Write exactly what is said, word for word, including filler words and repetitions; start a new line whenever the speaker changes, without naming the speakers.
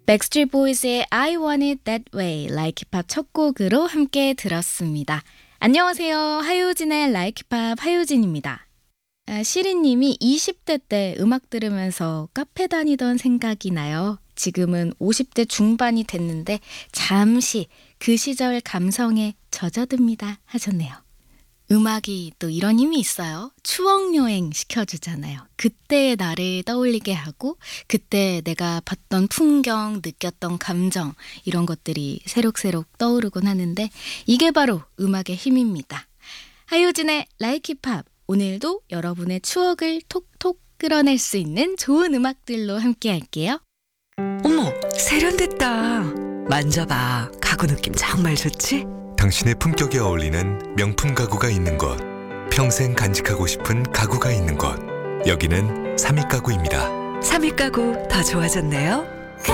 백스트리트 보이즈의 I Want It That Way 라이키팝 첫 곡으로 함께 들었습니다. 안녕하세요. 하효진의 라이키팝 하효진입니다. 아, 시리님이 이십 대 때 음악 들으면서 카페 다니던 생각이 나요. 지금은 오십 대 중반이 됐는데 잠시 그 시절 감성에 젖어듭니다 하셨네요. 음악이 또 이런 힘이 있어요. 추억여행 시켜주잖아요. 그때의 나를 떠올리게 하고 그때 내가 봤던 풍경, 느꼈던 감정 이런 것들이 새록새록 떠오르곤 하는데 이게 바로 음악의 힘입니다. 하효진의 라이키팝 오늘도 여러분의 추억을 톡톡 끌어낼 수 있는 좋은 음악들로 함께 할게요.
어머, 세련됐다. 만져봐. 가구 느낌 정말 좋지?
당신의 품격에 어울리는 명품 가구가 있는 곳, 평생 간직하고 싶은 가구가 있는 곳, 여기는 삼익 가구입니다.
삼익 가구 더 좋아졌네요.